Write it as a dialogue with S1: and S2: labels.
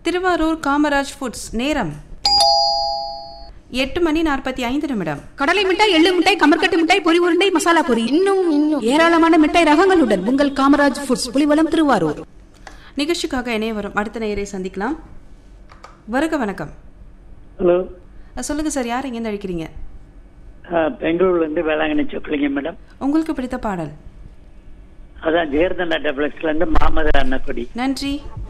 S1: Thiruvarur Kamaraj foods நேரம் 8:45.
S2: கடலை மிட்டாய், எள்ளு மிட்டாய், கமர்கட்டு மிட்டாய், பொரி உருண்டை, மசாலா பொரி, இன்னும் ஏராளமான மிட்டாய் ரகங்களுடன் உங்கள் காமராஜ் ஃபுட்ஸ், புலிவலம், திருவாரூர்.
S1: நிகழ்ச்சிக்காக இணைய வரும் அடுத்த நேயரை சந்திக்கலாம். வருக வணக்கம்.
S3: ஹலோ,
S1: சொல்லுங்க சார், யார் எங்கேருந்து அழைக்கிறீங்க?
S3: பெங்களூர்ல இருந்து வேளாங்கண்ணி சொக்கலிங்க மேடம்.
S1: உங்களுக்கு பிடித்த பாடல்?
S3: அதான் ஜெயர்தண்டா டெப்ளெக்ஸ்ல இருந்து மாமது அன்னக்குடி.
S1: நன்றி.